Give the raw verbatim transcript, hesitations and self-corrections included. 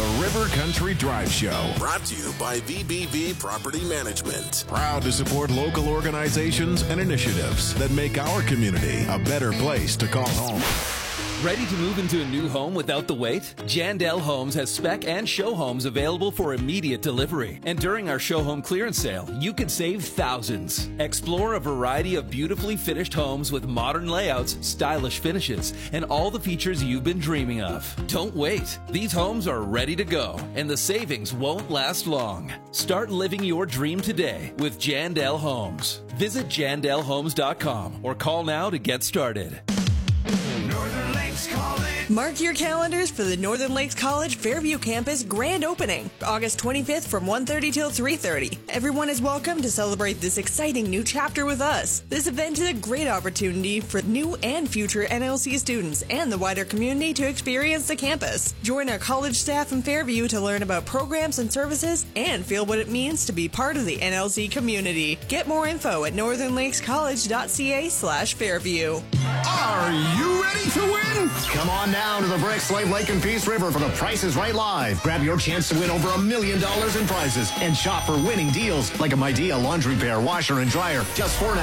River Country Drive Show. Brought to you by V B V Property Management. Proud to support local organizations and initiatives that make our community a better place to call home. Ready to move into a new home without the wait? Jandel Homes has spec and show homes available for immediate delivery. And during our show home clearance sale, you can save thousands. Explore a variety of beautifully finished homes with modern layouts, stylish finishes, and all the features you've been dreaming of. Don't wait. These homes are ready to go, and the savings won't last long. Start living your dream today with Jandel Homes. Visit jandel homes dot com or call now to get started. Northern Lakes College. Mark your calendars for the Northern Lakes College Fairview Campus grand opening, August twenty-fifth from one thirty till three thirty. Everyone is welcome to celebrate this exciting new chapter with us. This event is a great opportunity for new and future N L C students and the wider community to experience the campus. Join our college staff in Fairview to learn about programs and services and feel what it means to be part of the N L C community. Get more info at northern lakes college dot c a slash fairview. Are you ready to win? Come on down to the Brick, Slave Lake, and Peace River for the Price is Right Live. Grab your chance to win over a million dollars in prizes and shop for winning deals like a Midea laundry pair, washer, and dryer, just four